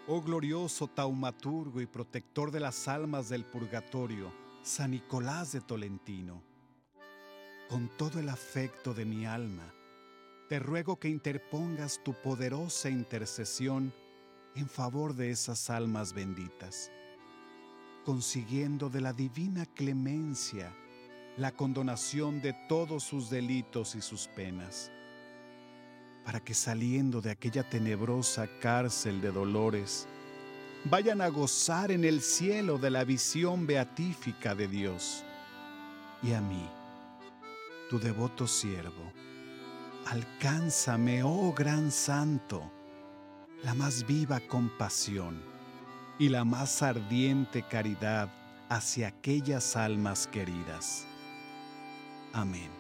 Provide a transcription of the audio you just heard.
Oh glorioso taumaturgo y protector de las almas del purgatorio, San Nicolás de Tolentino, con todo el afecto de mi alma, te ruego que interpongas tu poderosa intercesión en favor de esas almas benditas, consiguiendo de la divina clemencia la condonación de todos sus delitos y sus penas, para que saliendo de aquella tenebrosa cárcel de dolores, vayan a gozar en el cielo de la visión beatífica de Dios. Y a mí, tu devoto siervo, alcánzame, oh gran santo, la más viva compasión y la más ardiente caridad hacia aquellas almas queridas. Amén.